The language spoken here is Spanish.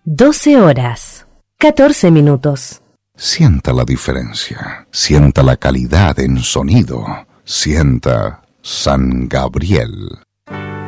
12 horas, 14 minutos. Sienta la diferencia, sienta la calidad en sonido, sienta San Gabriel.